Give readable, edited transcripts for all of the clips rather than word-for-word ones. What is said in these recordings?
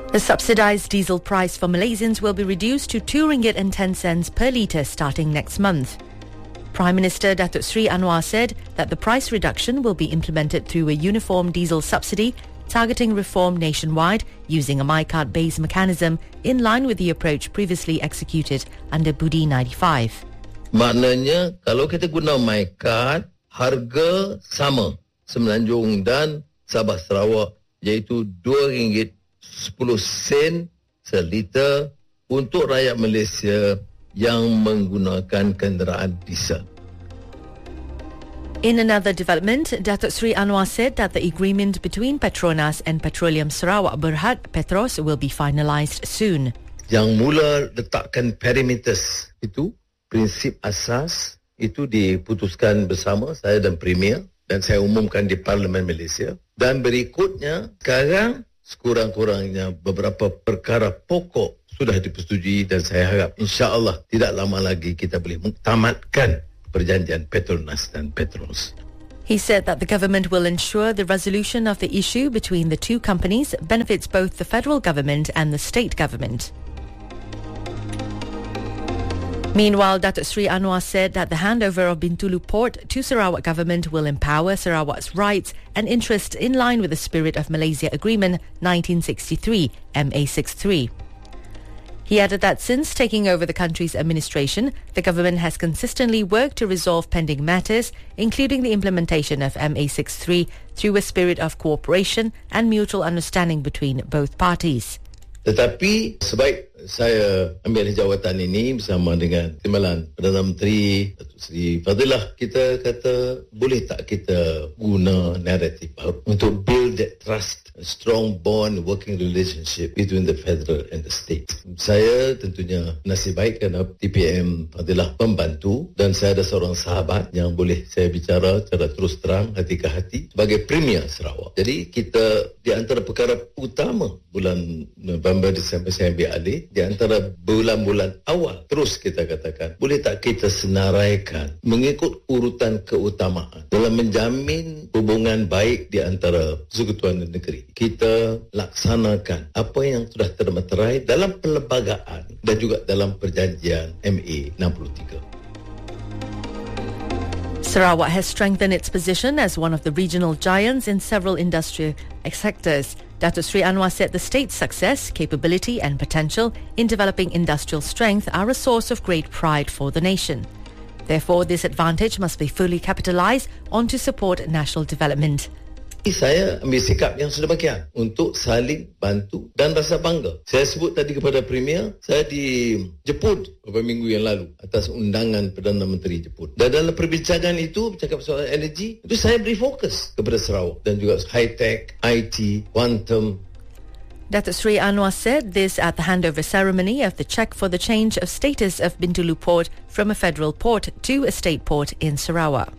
The subsidised diesel price for Malaysians will be reduced to RM2.10 per litre starting next month. Prime Minister Datuk Seri Anwar said that the price reduction will be implemented through a uniform diesel subsidy targeting reform nationwide using a MyCard-based mechanism in line with the approach previously executed under Budi 95. Maknanya kalau kita guna MyCard, harga sama Semenanjung dan Sabah Sarawak iaitu RM2.10 seliter untuk rakyat Malaysia yang menggunakan kenderaan diesel. In another development, Datuk Seri Anwar said that the agreement between Petronas and Petroleum Sarawak Berhad Petros will be finalised soon. Yang mula letakkan parameters itu, prinsip asas itu diputuskan bersama saya dan Premier dan saya umumkan di Parlimen Malaysia. Dan berikutnya, sekarang sekurang-kurangnya beberapa perkara pokok sudah dipersetujui dan saya harap insya-Allah tidak lama lagi kita boleh tamatkan perjanjian Petronas dan Petros. He said that the government will ensure the resolution of the issue between the two companies benefits both the federal government and the state government. Meanwhile, Datuk Seri Anwar said that the handover of Bintulu Port to Sarawak government will empower Sarawak's rights and interests in line with the spirit of Malaysia Agreement 1963, MA63. He added that since taking over the country's administration, the government has consistently worked to resolve pending matters, including the implementation of MA63 through a spirit of cooperation and mutual understanding between both parties. Tetapi sebaik saya ambil jawatan ini bersama dengan Timbalan Perdana Menteri Datuk Seri Fadilah, kita kata boleh tak kita guna naratif untuk build that trust, a strong bond, working relationship between the federal and the state. Saya tentunya nasib baik kerana TPM Fadilah membantu dan saya ada seorang sahabat yang boleh saya bicara secara terus terang, hati ke hati sebagai Premier Sarawak. Jadi kita di antara perkara utama bulan November, Disember saya ambil alih, di antara bulan-bulan awal terus kita katakan boleh tak kita senaraikan mengikut urutan keutamaan dalam menjamin hubungan baik di antara persekutuan negeri. Kita laksanakan apa yang sudah termeterai dalam perlembagaan dan juga dalam perjanjian MA 63. Sarawak has strengthened its position as one of the regional giants in several industrial sectors. Datuk Seri Anwar said the state's success, capability and potential in developing industrial strength are a source of great pride for the nation. Therefore, this advantage must be fully capitalised on to support national development. Saya ambil sikap yang sedemikian untuk saling bantu dan rasa bangga. Saya sebut tadi kepada Premier, saya dijemput beberapa minggu yang lalu atas undangan Perdana Menteri Jepun. Dan dalam perbincangan itu, bercakap soal energi, itu saya beri fokus kepada Sarawak dan juga high-tech, IT, quantum. Datuk Seri Anwar said this at the handover ceremony of the cheque for the change of status of Bintulu Port from a federal port to a state port in Sarawak.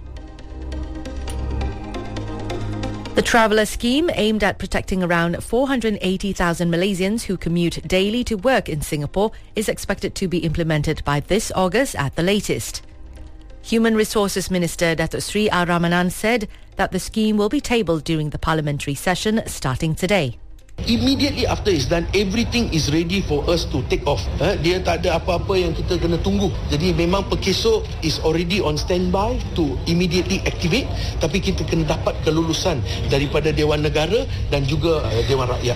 The Traveller Scheme, aimed at protecting around 480,000 Malaysians who commute daily to work in Singapore, is expected to be implemented by this August at the latest. Human Resources Minister Datuk Seri R. Ramanan said that the scheme will be tabled during the parliamentary session starting today. Immediately after it's done, everything is ready for us to take off. Dia tak ada apa-apa yang kita kena tunggu. Jadi memang Perkeso is already on standby to immediately activate. Tapi kita kena dapat kelulusan daripada Dewan Negara dan juga Dewan Rakyat.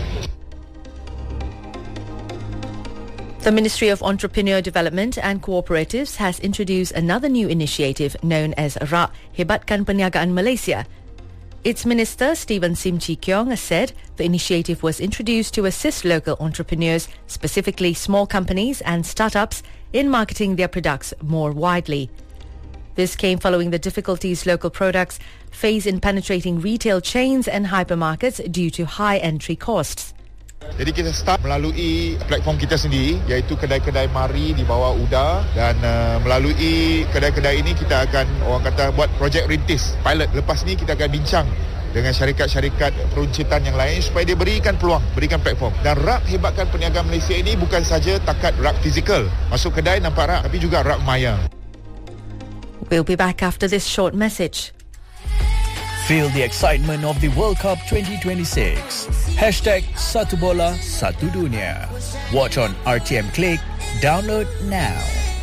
The Ministry of Entrepreneur Development and Cooperatives has introduced another new initiative known as RAK Hebatkan Perniagaan Malaysia. Its Minister, Stephen Sim Chee Kiong, has said the initiative was introduced to assist local entrepreneurs, specifically small companies and startups, in marketing their products more widely. This came following the difficulties local products face in penetrating retail chains and hypermarkets due to high entry costs. Jadi kita start melalui platform kita sendiri, iaitu kedai-kedai mari di bawah UDA, dan melalui kedai-kedai ini kita akan orang kata buat projek rintis pilot. Lepas ni kita akan bincang dengan syarikat-syarikat peruncitan yang lain supaya dia berikan peluang, berikan platform. Dan RAK Hebatkan Perniagaan Malaysia ini bukan saja takat RAK fizikal, masuk kedai nampak RAK, tapi juga RAK maya. We'll be back after this short message. Feel the excitement of the World Cup 2026. #Satu Bola Satu Dunia. Watch on RTM Click. Download now.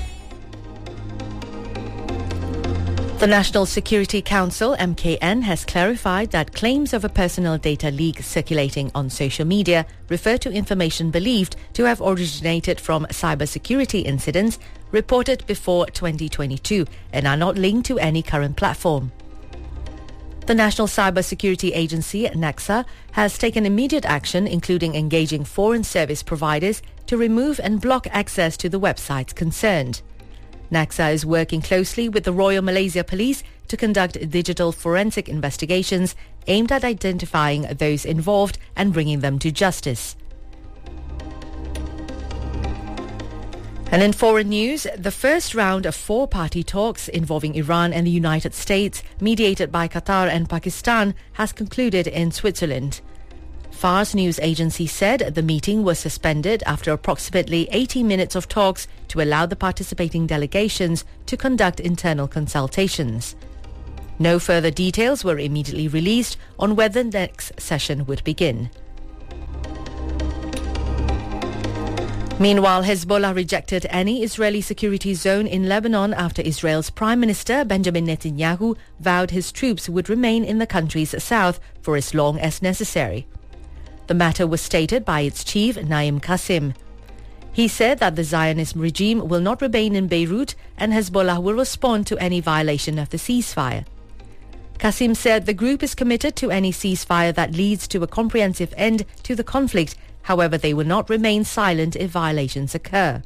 The National Security Council, MKN, has clarified that claims of a personal data leak circulating on social media refer to information believed to have originated from cybersecurity incidents reported before 2022 and are not linked to any current platform. The National Cybersecurity Agency, NACSA, has taken immediate action, including engaging foreign service providers to remove and block access to the websites concerned. NACSA is working closely with the Royal Malaysia Police to conduct digital forensic investigations aimed at identifying those involved and bringing them to justice. And in foreign news, the first round of four-party talks involving Iran and the United States, mediated by Qatar and Pakistan, has concluded in Switzerland. Fars news agency said the meeting was suspended after approximately 80 minutes of talks to allow the participating delegations to conduct internal consultations. No further details were immediately released on whether the next session would begin. Meanwhile, Hezbollah rejected any Israeli security zone in Lebanon after Israel's Prime Minister Benjamin Netanyahu vowed his troops would remain in the country's south for as long as necessary. The matter was stated by its chief, Naim Qasim. He said that the Zionist regime will not remain in Beirut and Hezbollah will respond to any violation of the ceasefire. Qasim said the group is committed to any ceasefire that leads to a comprehensive end to the conflict. However, they will not remain silent if violations occur.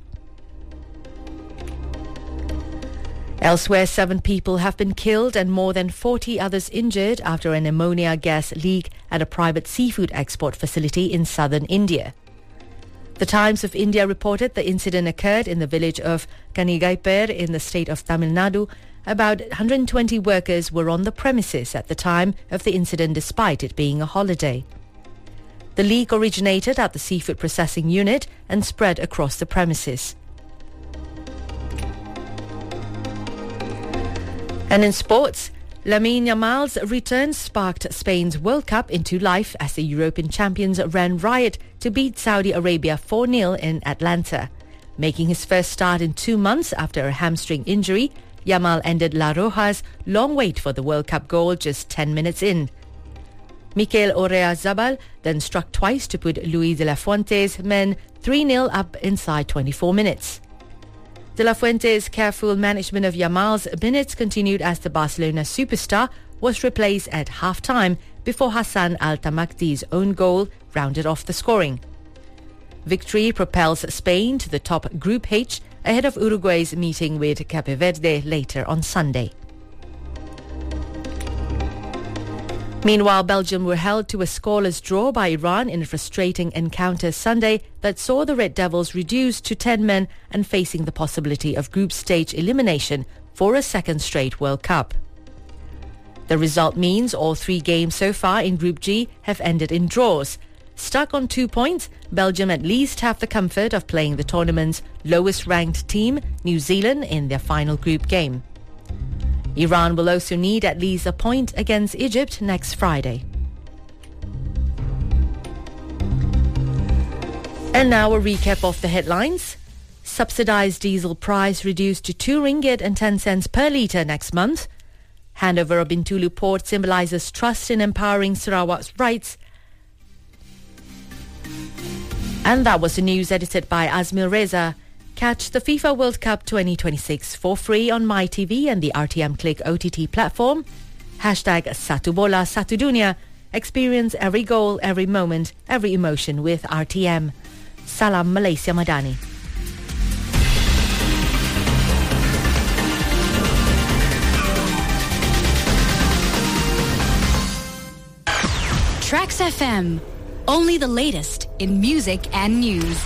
Elsewhere, 7 people have been killed and more than 40 others injured after an ammonia gas leak at a private seafood export facility in southern India. The Times of India reported the incident occurred in the village of Kanigaiper in the state of Tamil Nadu. About 120 workers were on the premises at the time of the incident despite it being a holiday. The leak originated at the seafood processing unit and spread across the premises. And in sports, Lamine Yamal's return sparked Spain's World Cup into life as the European champions ran riot to beat Saudi Arabia 4-0 in Atlanta. Making his first start in 2 months after a hamstring injury, Yamal ended La Roja's long wait for the World Cup goal just 10 minutes in. Mikel Oyarzabal then struck twice to put Luis de la Fuente's men 3-0 up inside 24 minutes. De la Fuente's careful management of Yamal's minutes continued as the Barcelona superstar was replaced at half-time before Hassan Al-Tamakti's own goal rounded off the scoring. Victory propels Spain to the top Group H ahead of Uruguay's meeting with Cape Verde later on Sunday. Meanwhile, Belgium were held to a scoreless draw by Iran in a frustrating encounter Sunday that saw the Red Devils reduced to 10 men and facing the possibility of group stage elimination for a second straight World Cup. The result means all 3 games so far in Group G have ended in draws. Stuck on 2 points, Belgium at least have the comfort of playing the tournament's lowest-ranked team, New Zealand, in their final group game. Iran will also need at least a point against Egypt next Friday. And now a recap of the headlines. Subsidized diesel price reduced to 2 ringgit and 10 cents per litre next month. Handover of Bintulu port symbolizes trust in empowering Sarawak's rights. And that was the news edited by Azmil Reza. Catch the FIFA World Cup 2026 for free on MyTV and the RTM Click OTT platform. #Satu Bola Satu Dunia. Experience every goal, every moment, every emotion with RTM. Salam Malaysia Madani. Trax FM. Only the latest in music and news.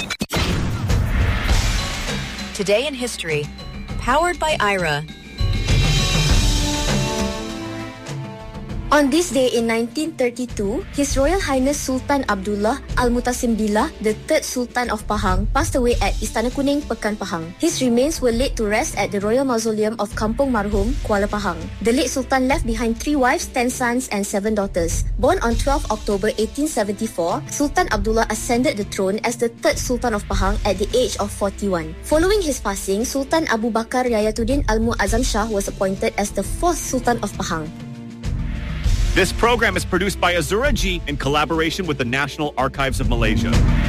Today in History, powered by Aira. On this day in 1932, His Royal Highness Sultan Abdullah Al-Mutasim Billah, the third Sultan of Pahang, passed away at Istana Kuning, Pekan Pahang. His remains were laid to rest at the Royal Mausoleum of Kampung Marhum, Kuala Pahang. The late Sultan left behind 3 wives, 10 sons and 7 daughters. Born on 12 October 1874, Sultan Abdullah ascended the throne as the third Sultan of Pahang at the age of 41. Following his passing, Sultan Abu Bakar Yayatuddin Al-Muazzam Shah was appointed as the fourth Sultan of Pahang. This program is produced by Azura G in collaboration with the National Archives of Malaysia.